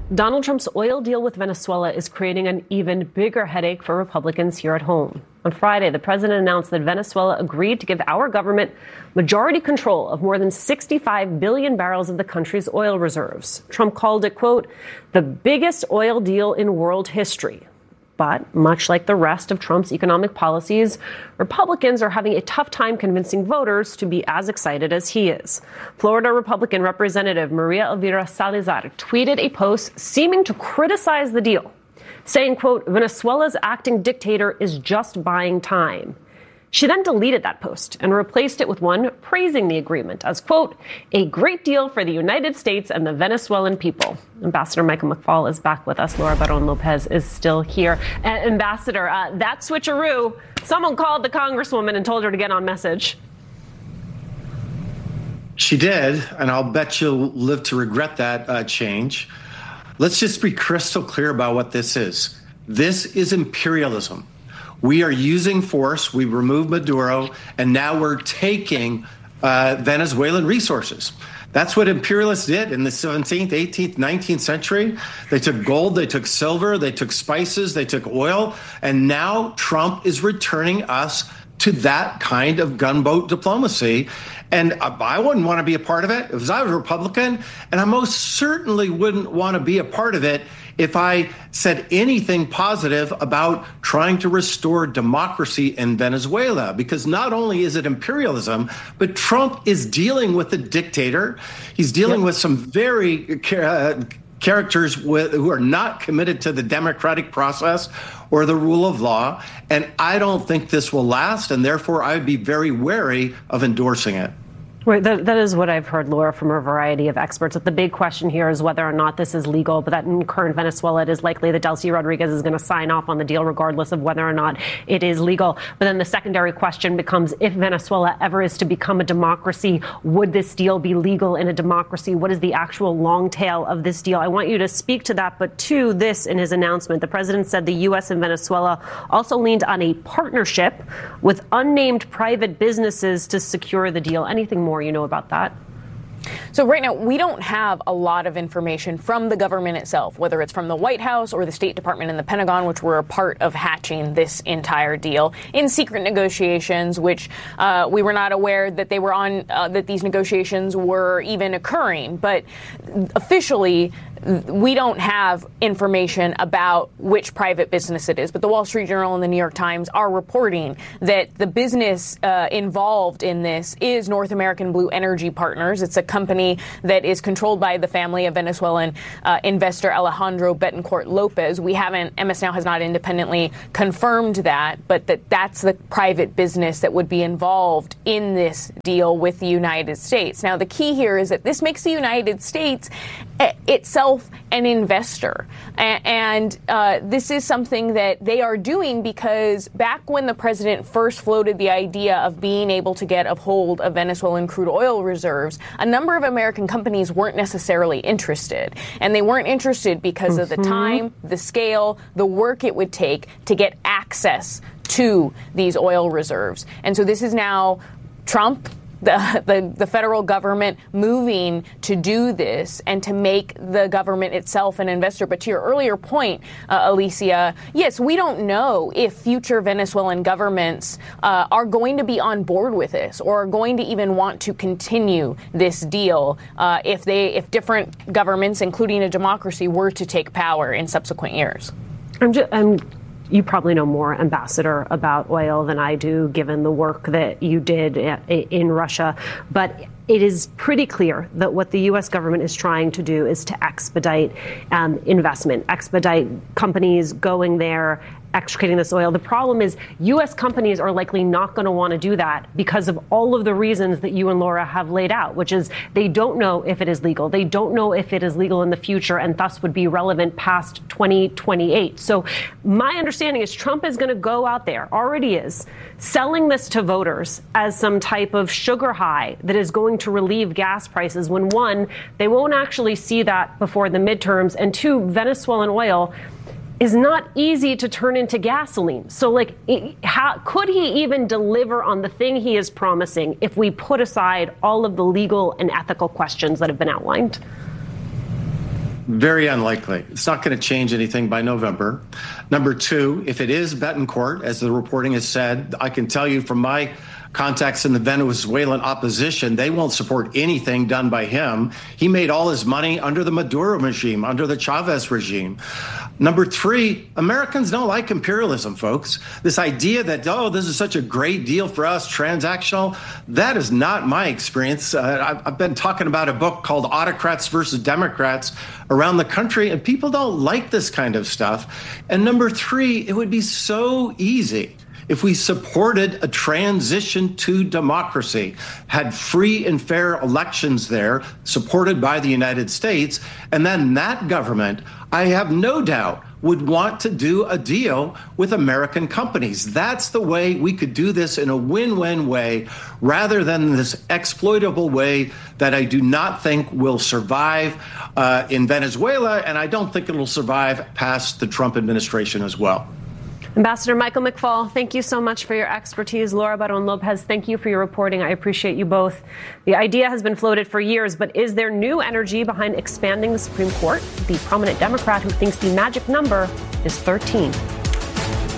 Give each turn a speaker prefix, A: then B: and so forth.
A: Donald Trump's oil deal with Venezuela is creating an even bigger headache for Republicans here at home. On Friday, the president announced that Venezuela agreed to give our government majority control of more than 65 billion barrels of the country's oil reserves. Trump called it, quote, the biggest oil deal in world history. But much like the rest of Trump's economic policies, Republicans are having a tough time convincing voters to be as excited as he is. Florida Republican Representative Maria Elvira Salazar tweeted a post seeming to criticize the deal, saying, quote, Venezuela's acting dictator is just buying time. She then deleted that post and replaced it with one praising the agreement as, quote, a great deal for the United States and the Venezuelan people. Ambassador Michael McFaul is back with us. Laura Barron Lopez is still here. Ambassador, that switcheroo, someone called the Congresswoman and told her to get on message.
B: She did, and I'll bet you'll live to regret that change. Let's just be crystal clear about what this is. This is imperialism. We are using force. We removed Maduro, and now we're taking Venezuelan resources. That's what imperialists did in the 17th, 18th, 19th century. They took gold, they took silver, they took spices, they took oil, and now Trump is returning us to that kind of gunboat diplomacy. And I wouldn't want to be a part of it if I was a Republican, and I most certainly wouldn't want to be a part of it if I said anything positive about trying to restore democracy in Venezuela, because not only is it imperialism, but Trump is dealing with a dictator. He's dealing with some very characters who are not committed to the democratic process or the rule of law. And I don't think this will last, and therefore I would be very wary of endorsing it.
A: Right, that is what I've heard, Laura, from a variety of experts. That the big question here is whether or not this is legal, but that in current Venezuela, it is likely that Delcy Rodriguez is going to sign off on the deal regardless of whether or not it is legal. But then the secondary question becomes, if Venezuela ever is to become a democracy, would this deal be legal in a democracy? What is the actual long tail of this deal? I want you to speak to that, but to this in his announcement. The president said the U.S. and Venezuela also leaned on a partnership with unnamed private businesses to secure the deal. Anything more you know about that?
C: So right now, we don't have a lot of information from the government itself, whether it's from the White House or the State Department and the Pentagon, which were a part of hatching this entire deal in secret negotiations, which we were not aware that they were on, that these negotiations were even occurring. But officially, we don't have information about which private business it is. But the Wall Street Journal and the New York Times are reporting that the business involved in this is North American Blue Energy Partners. It's a company that is controlled by the family of Venezuelan investor Alejandro Betancourt Lopez. MS Now has not independently confirmed that, but that's the private business that would be involved in this deal with the United States. Now, the key here is that this makes the United States itself an investor. And this is something that they are doing because back when the president first floated the idea of being able to get a hold of Venezuelan crude oil reserves, a number of American companies weren't necessarily interested. And they weren't interested because of the time, the scale, the work it would take to get access to these oil reserves. And so this is now Trump, the federal government moving to do this and to make the government itself an investor. But to your earlier point, Alicia, yes, we don't know if future Venezuelan governments are going to be on board with this or are going to even want to continue this deal if different governments, including a democracy, were to take power in subsequent years.
A: You probably know more, Ambassador, about oil than I do, given the work that you did in Russia. But it is pretty clear that what the U.S. government is trying to do is to expedite investment, expedite companies going there, extricating this oil. The problem is U.S. companies are likely not going to want to do that because of all of the reasons that you and Laura have laid out, which is they don't know if it is legal. They don't know if it is legal in the future and thus would be relevant past 2028. So my understanding is Trump is going to go out there, already is, selling this to voters as some type of sugar high that is going to relieve gas prices when, one, they won't actually see that before the midterms, and two, Venezuelan oil is not easy to turn into gasoline. So, how could he even deliver on the thing he is promising if we put aside all of the legal and ethical questions that have been outlined?
B: Very unlikely. It's not going to change anything by November. Number two, if it is Betancourt, as the reporting has said, I can tell you from my contacts in the Venezuelan opposition, they won't support anything done by him. He made all his money under the Maduro regime, under the Chavez regime. Number three, Americans don't like imperialism, folks. This idea that, oh, this is such a great deal for us, transactional, that is not my experience. I've been talking about a book called Autocrats versus Democrats around the country, and people don't like this kind of stuff. And number three, it would be so easy if we supported a transition to democracy, had free and fair elections there, supported by the United States, and then that government, I have no doubt, would want to do a deal with American companies. That's the way we could do this in a win-win way, rather than this exploitable way that I do not think will survive in Venezuela, and I don't think it will survive past the Trump administration as well.
A: Ambassador Michael McFaul, thank you so much for your expertise. Laura Barón Lopez, thank you for your reporting. I appreciate you both. The idea has been floated for years, but is there new energy behind expanding the Supreme Court? The prominent Democrat who thinks the magic number is 13.